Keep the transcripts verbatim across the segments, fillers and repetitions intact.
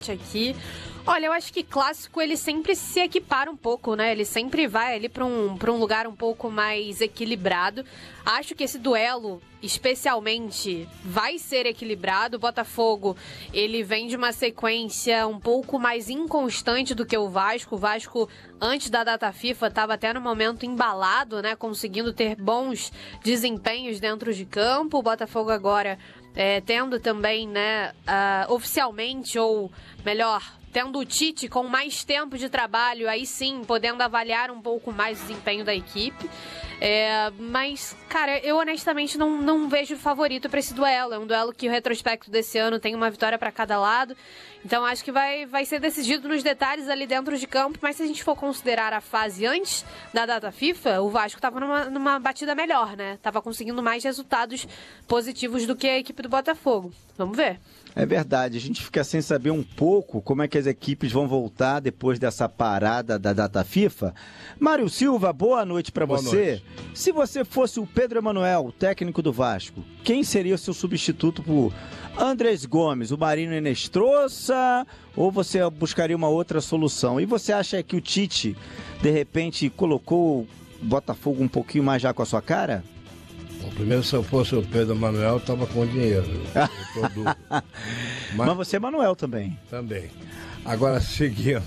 aqui. Olha, eu acho que clássico ele sempre se equipara um pouco, né? Ele sempre vai ali para um, para um lugar um pouco mais equilibrado. Acho que esse duelo, especialmente, vai ser equilibrado. O Botafogo, ele vem de uma sequência um pouco mais inconstante do que o Vasco. O Vasco, antes da data FIFA, estava até no momento embalado, né? Conseguindo ter bons desempenhos dentro de campo. O Botafogo agora é, tendo também, né, uh, oficialmente, ou melhor, tendo o Tite com mais tempo de trabalho, aí sim, podendo avaliar um pouco mais o desempenho da equipe. É, mas, cara, eu honestamente não, não vejo favorito para esse duelo. É um duelo que o retrospecto desse ano tem uma vitória para cada lado. Então acho que vai, vai ser decidido nos detalhes ali dentro de campo. Mas se a gente for considerar a fase antes da data FIFA, o Vasco estava numa, numa batida melhor, né? Tava conseguindo mais resultados positivos do que a equipe do Botafogo. Vamos ver. É verdade, a gente fica sem saber um pouco como é que as equipes vão voltar depois dessa parada da data FIFA. Mário Silva, boa noite para você. Noite. Se você fosse o Pedro Emanuel, o técnico do Vasco, quem seria o seu substituto por Andrés Gomes, o Marino Enestrosa, ou você buscaria uma outra solução? E você acha que o Tite, de repente, colocou o Botafogo um pouquinho mais já com a sua cara? Bom, primeiro, se eu fosse o Pedro Emanuel, eu estava com dinheiro. Mas... Mas você é Manuel também. Também. Agora, seguindo,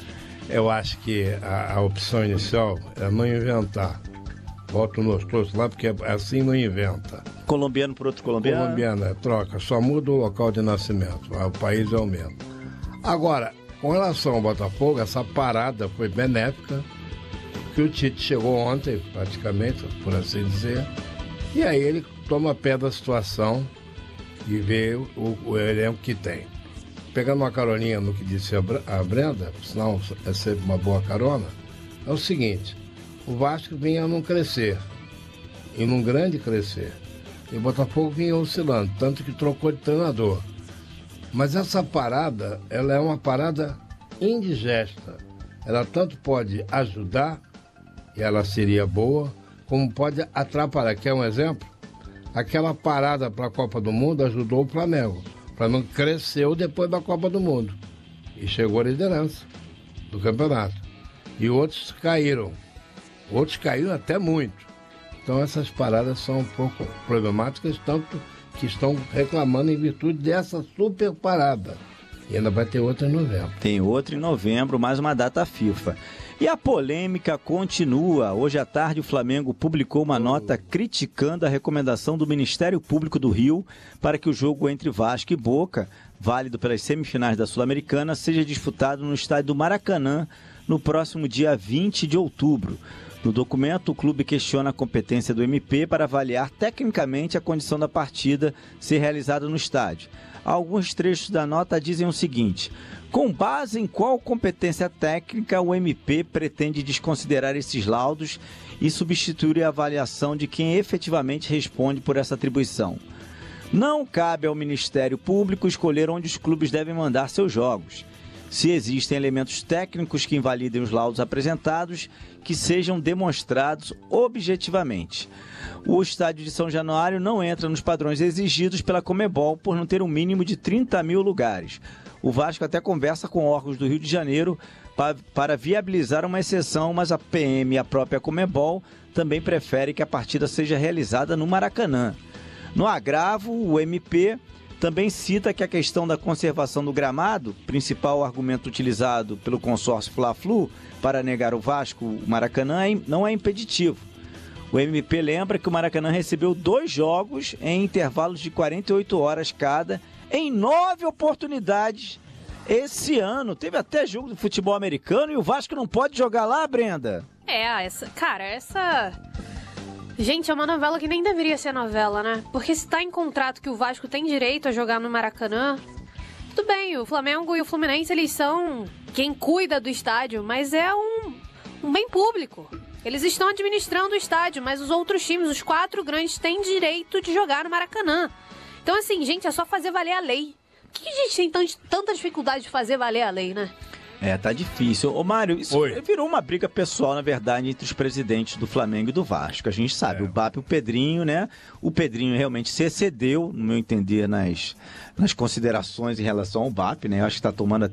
eu acho que a, a opção inicial é não inventar. Volta o Nostroso lá, porque assim não inventa. Colombiano por outro colombiano? Colombiano, é troca. Só muda o local de nascimento. O país é o mesmo. Agora, com relação ao Botafogo, essa parada foi benéfica, que o Tite chegou ontem, praticamente, por assim dizer. E aí ele toma pé da situação e vê o, o elenco que tem. Pegando uma caroninha no que disse a Brenda, senão é sempre uma boa carona, é o seguinte, o Vasco vinha num crescer, e num grande crescer. E o Botafogo vinha oscilando, tanto que trocou de treinador. Mas essa parada, ela é uma parada indigesta. Ela tanto pode ajudar, e ela seria boa, como pode atrapalhar. Quer um exemplo? Aquela parada para a Copa do Mundo ajudou o Flamengo. O Flamengo cresceu depois da Copa do Mundo e chegou à liderança do campeonato. E outros caíram. Outros caíram até muito. Então essas paradas são um pouco problemáticas, tanto que estão reclamando em virtude dessa super parada. E ainda vai ter outra em novembro. Tem outra em novembro, mais uma data FIFA. E a polêmica continua. Hoje à tarde o Flamengo publicou uma nota criticando a recomendação do Ministério Público do Rio para que o jogo entre Vasco e Boca, válido pelas semifinais da Sul-Americana, seja disputado no estádio do Maracanã no próximo dia vinte de outubro. No documento, o clube questiona a competência do M P para avaliar tecnicamente a condição da partida ser realizada no estádio. Alguns trechos da nota dizem o seguinte: com base em qual competência técnica o M P pretende desconsiderar esses laudos e substituir a avaliação de quem efetivamente responde por essa atribuição? Não cabe ao Ministério Público escolher onde os clubes devem mandar seus jogos. Se existem elementos técnicos que invalidem os laudos apresentados, que sejam demonstrados objetivamente. O estádio de São Januário não entra nos padrões exigidos pela Conmebol por não ter um mínimo de trinta mil lugares. O Vasco até conversa com órgãos do Rio de Janeiro para, para viabilizar uma exceção, mas a P M e a própria Conmebol também preferem que a partida seja realizada no Maracanã. No agravo, o M P também cita que a questão da conservação do gramado, principal argumento utilizado pelo consórcio Fla-Flu para negar o Vasco o Maracanã, não é impeditivo. O M P lembra que o Maracanã recebeu dois jogos em intervalos de quarenta e oito horas cada, em nove oportunidades esse ano. Teve até jogo de futebol americano e o Vasco não pode jogar lá, Brenda? É, essa, cara, essa... Gente, é uma novela que nem deveria ser novela, né? Porque se tá em contrato que o Vasco tem direito a jogar no Maracanã, tudo bem, o Flamengo e o Fluminense, eles são quem cuida do estádio, mas é um, um bem público. Eles estão administrando o estádio, mas os outros times, os quatro grandes, têm direito de jogar no Maracanã. Então, assim, gente, é só fazer valer a lei. Por que a gente tem tanta dificuldade de fazer valer a lei, né? É, tá difícil. Ô, Mário, isso Oi. virou uma briga pessoal, na verdade, entre os presidentes do Flamengo e do Vasco. A gente sabe, É. o B A P e o Pedrinho, né? O Pedrinho realmente se excedeu, no meu entender, nas, nas considerações em relação ao B A P, né? Eu acho que tá tomando